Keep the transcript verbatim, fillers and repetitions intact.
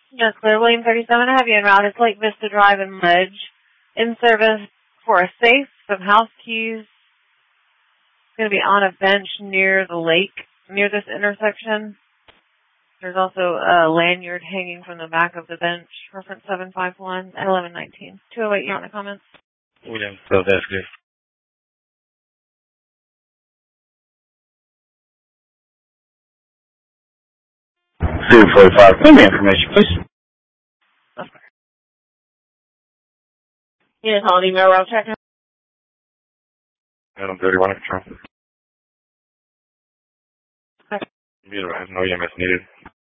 Yes, clear. William thirty-seven, I have you en route. It's Lake Vista Drive in Ledge. In service for a safe, some house keys. It's going to be on a bench near the lake, near this intersection. There's also a lanyard hanging from the back of the bench. Reference seven five one, eleven nineteen. two oh eight, you want the comments? William, so that's good. zero forty-five, give me information, please. Okay. You just hold email route check. Adam thirty-one, control. Okay. Be advised, no E M S needed.